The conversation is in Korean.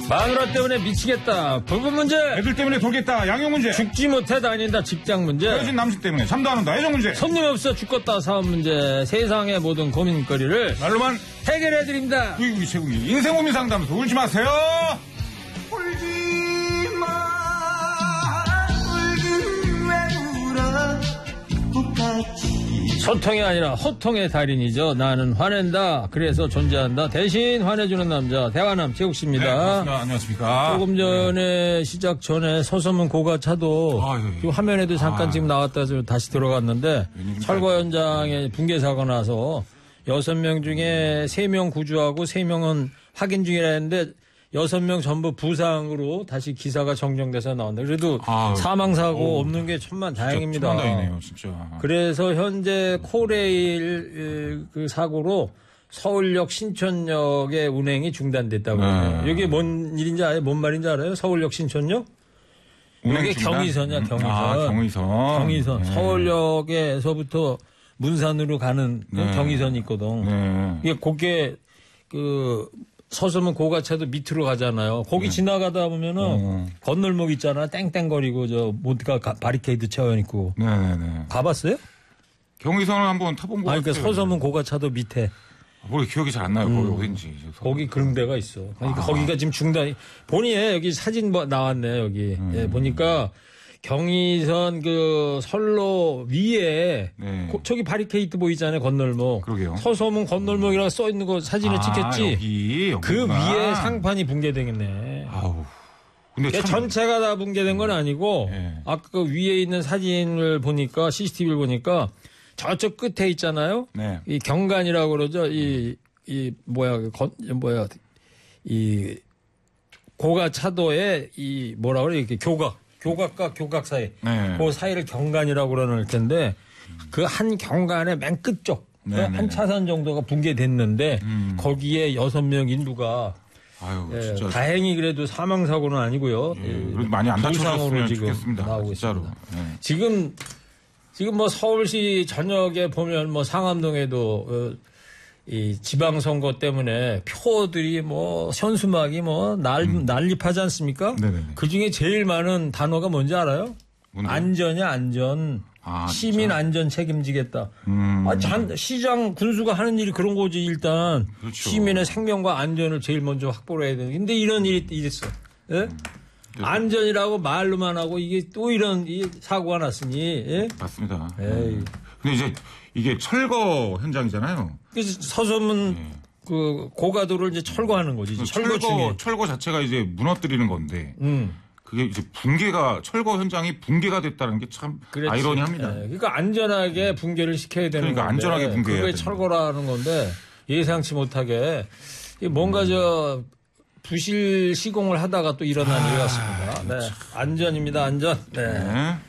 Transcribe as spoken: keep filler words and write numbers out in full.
마누라 때문에 미치겠다. 부부 문제. 애들 때문에 돌겠다. 양육 문제. 죽지 못해 다닌다. 직장 문제. 헤어진 남친 때문에 잠도 안 온다. 애정 문제. 손님 없어 죽겠다. 사업 문제. 세상의 모든 고민거리를 말로만 해결해드립니다. 구이구이 최국이 인생 고민 상담소 울지 마세요. 울지 마. 울긴 왜 울어. 똑같이. 소통이 아니라 호통의 달인이죠. 나는 화낸다. 그래서 존재한다. 대신 화내주는 남자 대화남 최국 씨입니다. 네, 반갑습니다. 안녕하십니까. 조금 전에 네. 시작 전에 서서문 고가차도 아유, 화면에도 잠깐 아. 지금 나왔다 다시 들어갔는데 철거 현장에 붕괴 사고 나서 여섯 명 중에 세 명 구조하고 세 명은 확인 중이라 했는데 여섯 명 전부 부상으로 다시 기사가 정정돼서 나온다. 그래도 아유. 사망사고 오. 없는 게 천만 다행입니다. 천만 다행이네요, 진짜. 그래서 현재 코레일 그 사고로 서울역 신촌역의 운행이 중단됐다고 해요. 네. 이게 뭔 일인지 알아요? 뭔 말인지 알아요? 서울역 신촌역? 이게 경의선이야, 경의선. 아, 경의선. 경의선. 네. 서울역에서부터 문산으로 가는 네. 경의선이 있거든. 네. 이게 그게 그 서서문 고가차도 밑으로 가잖아요. 거기 네. 지나가다 보면은 어. 건널목 있잖아. 땡땡거리고 저 모두가 바리케이드 채워있고. 네네네. 가봤어요? 경의선을 한번 타본 거 아니, 같아요. 그러니까 서서문 고가차도 밑에. 뭐 기억이 잘 안 나요. 음. 거기 어딘지. 거기 그런 데가 있어. 그러니까 아. 거기가 지금 중단. 본이에 여기 사진 뭐 나왔네 여기. 음. 예, 보니까 경의선 그 선로 위에 네. 고, 저기 바리케이트 보이잖아요. 건널목. 그러게요. 서서문 건널목이라고 써 있는 거 사진을 아, 찍혔지. 여기, 그 위에 상판이 붕괴되겠네. 아우. 근데 참... 전체가 다 붕괴된 건 아니고 네. 아까 그 위에 있는 사진을 보니까 씨씨티비를 보니까 저쪽 끝에 있잖아요. 네. 이 경관이라고 그러죠. 이, 이 뭐야 그 건, 뭐야 이 고가 차도에 이 뭐라 그래 이렇게 교각 교각과 교각 사이 네. 그 사이를 경관이라고 그러는 텐데 그 한 경관의 맨 끝쪽 네, 한 네, 차선 정도가 붕괴됐는데 음. 거기에 여섯 명 인부가 아유, 예, 진짜. 다행히 그래도 사망 사고는 아니고요. 예, 그래도 많이 안 다쳤으면 좋겠습니다. 나오고 진짜로. 있습니다. 예. 지금 지금 뭐 서울시 전역에 보면 뭐 상암동에도 어, 이 지방선거 때문에 표들이 뭐 현수막이 뭐 날, 음. 난립하지 않습니까? 네네네. 그 중에 제일 많은 단어가 뭔지 알아요? 뭔데요? 안전이야, 안전. 아, 시민 진짜? 안전 책임지겠다. 음. 아, 잔, 시장 군수가 하는 일이 그런 거지, 일단. 그렇죠. 시민의 생명과 안전을 제일 먼저 확보를 해야 되는. 근데 이런 일이 있어. 예? 음. 안전이라고 말로만 하고 이게 또 이런 이 사고가 났으니. 예? 맞습니다. 에이. 근데 이제 이게 철거 현장이잖아요. 그래서 서소문 네. 그 고가도를 이제 철거하는 거지. 철거, 철거 중에. 철거 자체가 이제 무너뜨리는 건데. 음. 그게 이제 붕괴가 철거 현장이 붕괴가 됐다는 게 참 아이러니합니다. 네. 그러니까 안전하게 붕괴를 시켜야 되는 그러니까 건데 안전하게 붕괴해야 그게 되는 철거라는 건데 예상치 못하게 뭔가 음. 저 부실 시공을 하다가 또 일어난 아, 일 같습니다. 네. 안전입니다. 안전. 네. 네.